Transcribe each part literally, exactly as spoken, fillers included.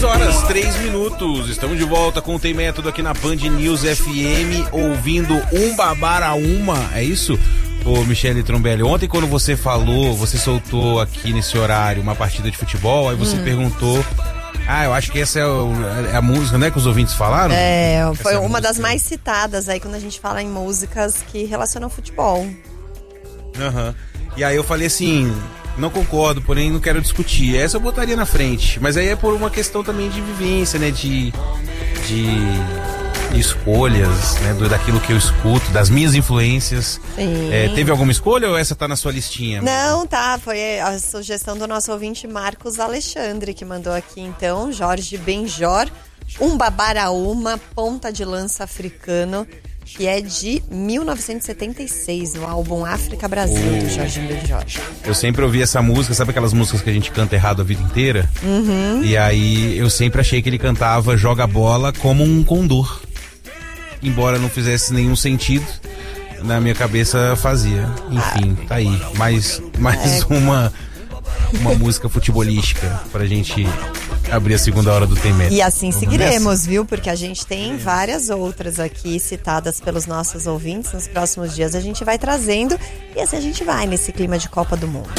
seis horas, três minutos. Estamos de volta com o Tem Método aqui na Band News F M, ouvindo Um Babara Uma, é isso? Ô, Michele Trombelli, ontem quando você falou, você soltou aqui nesse horário uma partida de futebol, aí você hum. perguntou... Ah, eu acho que essa é, o, é a música, né, que os ouvintes falaram? É, foi é uma música. das mais citadas aí quando a gente fala em músicas que relacionam futebol. Aham. Uhum. E aí eu falei assim, não concordo, porém não quero discutir. Essa eu botaria na frente, mas aí é por uma questão também de vivência, né, de... de... de escolhas, né, do, daquilo que eu escuto, das minhas influências. É, teve alguma escolha ou essa tá na sua listinha? Não, tá, foi a sugestão do nosso ouvinte Marcos Alexandre, que mandou aqui então, Jorge Benjor, Um Babara Uma, ponta de lança africano, que é de mil novecentos e setenta e seis, no álbum África Brasil, oh. do Jorge Benjor. Eu sempre ouvi essa música, sabe aquelas músicas que a gente canta errado a vida inteira? Uhum. E aí eu sempre achei que ele cantava Joga Bola como um condor. Embora não fizesse nenhum sentido, na minha cabeça fazia. Enfim, tá aí. Mais, mais é. uma, uma música futebolística pra gente abrir a segunda hora do Tem Método. E assim seguiremos, viu? Porque a gente tem várias outras aqui citadas pelos nossos ouvintes. Nos próximos dias a gente vai trazendo e assim a gente vai nesse clima de Copa do Mundo.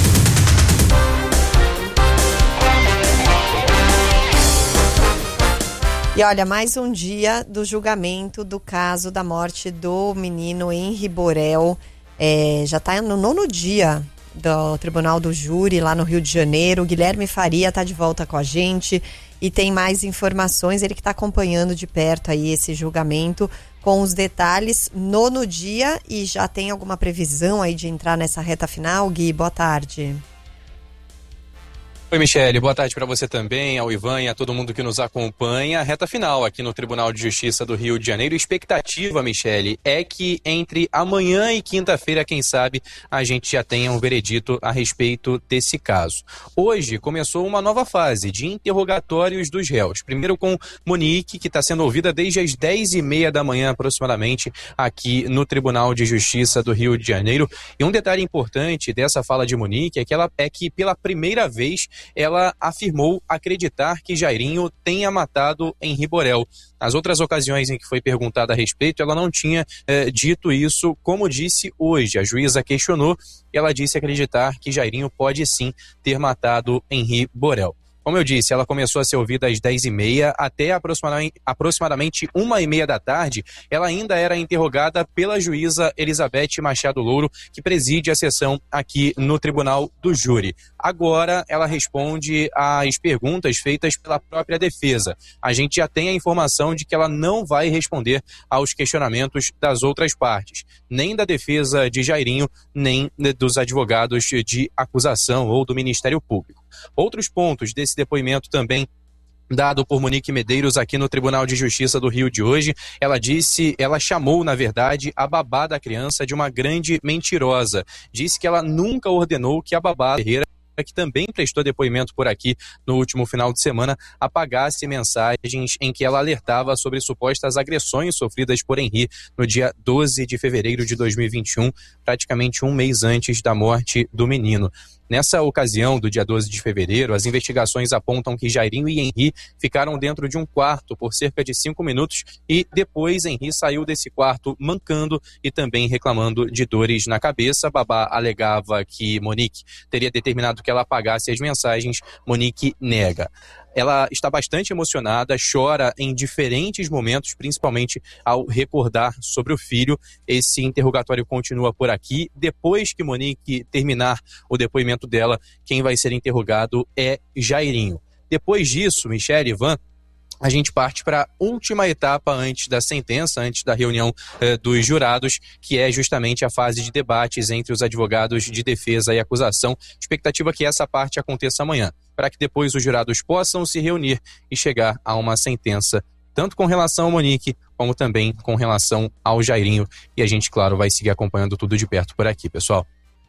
E olha, mais um dia do julgamento do caso da morte do menino Henri Borel. É, já está no nono dia do Tribunal do Júri lá no Rio de Janeiro. O Guilherme Faria está de volta com a gente e tem mais informações. Ele que está acompanhando de perto aí esse julgamento com os detalhes. Nono dia e já tem alguma previsão aí de entrar nessa reta final? Gui, boa tarde. Oi, Michele, boa tarde para você também, ao Ivan e a todo mundo que nos acompanha. Reta final aqui no Tribunal de Justiça do Rio de Janeiro. Expectativa, Michele, é que entre amanhã e quinta-feira, quem sabe, a gente já tenha um veredito a respeito desse caso. Hoje começou uma nova fase de interrogatórios dos réus. Primeiro com Monique, que está sendo ouvida desde as dez e meia da manhã aproximadamente aqui no Tribunal de Justiça do Rio de Janeiro. E um detalhe importante dessa fala de Monique é que, ela, é que pela primeira vez ela afirmou acreditar que Jairinho tenha matado Henri Borel. Nas outras ocasiões em que foi perguntada a respeito, ela não tinha eh, dito isso, como disse hoje. A juíza questionou e ela disse acreditar que Jairinho pode sim ter matado Henri Borel. Como eu disse, ela começou a ser ouvida às dez e meia até aproximadamente, aproximadamente uma e meia da tarde. Ela ainda era interrogada pela juíza Elizabeth Machado Louro, que preside a sessão aqui no Tribunal do Júri. Agora ela responde às perguntas feitas pela própria defesa. A gente já tem a informação de que ela não vai responder aos questionamentos das outras partes, nem da defesa de Jairinho, nem dos advogados de acusação ou do Ministério Público. Outros pontos desse depoimento também dado por Monique Medeiros aqui no Tribunal de Justiça do Rio de hoje. Ela disse, ela chamou, na verdade, a babá da criança de uma grande mentirosa. Disse que ela nunca ordenou que a babá Ferreira, que também prestou depoimento por aqui no último final de semana, apagasse mensagens em que ela alertava sobre supostas agressões sofridas por Henri no dia doze de fevereiro de dois mil e vinte e um, praticamente um mês antes da morte do menino. Nessa ocasião, do dia doze de fevereiro, as investigações apontam que Jairinho e Henri ficaram dentro de um quarto por cerca de cinco minutos e depois Henri saiu desse quarto mancando e também reclamando de dores na cabeça. Babá alegava que Monique teria determinado que ela apagasse as mensagens. Monique nega. Ela está bastante emocionada, chora em diferentes momentos, principalmente ao recordar sobre o filho. Esse interrogatório continua por aqui. Depois que Monique terminar o depoimento dela, quem vai ser interrogado é Jairinho. Depois disso, Michele, Ivan, a gente parte para a última etapa antes da sentença, antes da reunião eh, dos jurados, que é justamente a fase de debates entre os advogados de defesa e acusação. Expectativa que essa parte aconteça amanhã, para que depois os jurados possam se reunir e chegar a uma sentença, tanto com relação ao Monique, como também com relação ao Jairinho. E a gente, claro, vai seguir acompanhando tudo de perto por aqui, pessoal.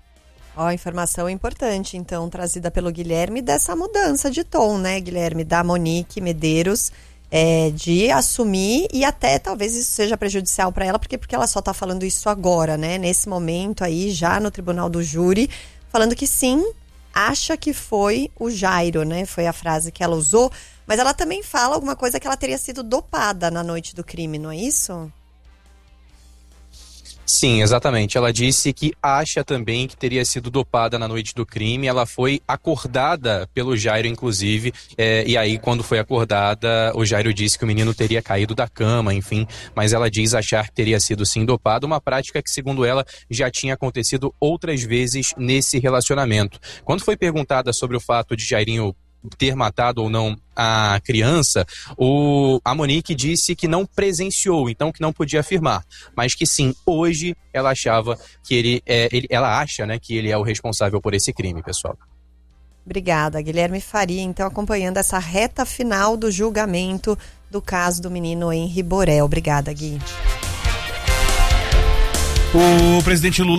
Ó, informação importante, então, trazida pelo Guilherme, dessa mudança de tom, né, Guilherme, da Monique Medeiros, é, de assumir, e até talvez isso seja prejudicial para ela, porque, porque ela só tá falando isso agora, né, nesse momento aí, já no Tribunal do Júri, falando que sim, acha que foi o Jairo, né? Foi a frase que ela usou. Mas ela também fala alguma coisa que ela teria sido dopada na noite do crime, não é isso? Sim, exatamente. Ela disse que acha também que teria sido dopada na noite do crime. Ela foi acordada pelo Jairo, inclusive. É, e aí, quando foi acordada, o Jairo disse que o menino teria caído da cama, enfim. Mas ela diz achar que teria sido sim dopado. Uma prática que, segundo ela, já tinha acontecido outras vezes nesse relacionamento. Quando foi perguntada sobre o fato de Jairinho ter matado ou não a criança, o, a Monique disse que não presenciou, então que não podia afirmar, mas que sim, hoje ela achava que ele, é, ele ela acha, né, que ele é o responsável por esse crime, pessoal. Obrigada, Guilherme Faria, então acompanhando essa reta final do julgamento do caso do menino Henri Borel. Obrigada, Gui. O presidente Lula